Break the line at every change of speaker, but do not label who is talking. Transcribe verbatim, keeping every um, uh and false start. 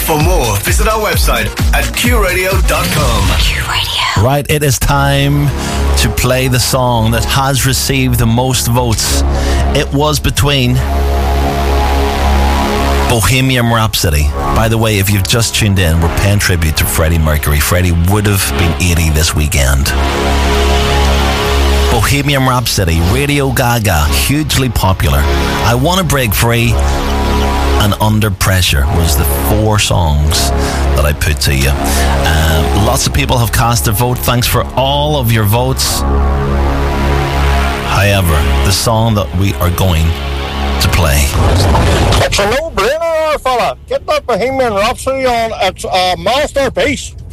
For more, visit our website at q radio dot com.
Q Radio.
Right, it is time to play the song that has received the most votes. It was between Bohemian Rhapsody. By the way, if you've just tuned in, we're paying tribute to Freddie Mercury. Freddie would have been eighty this weekend. Bohemian Rhapsody, Radio Gaga, hugely popular. I Want to Break Free and Under Pressure was the four songs that I put to you. Um, lots of people have cast their vote. Thanks for all of your votes. However, the song that we are going to play,
it's a no-brainer, fella. Get that Bohemian Rhapsody on. It's a masterpiece.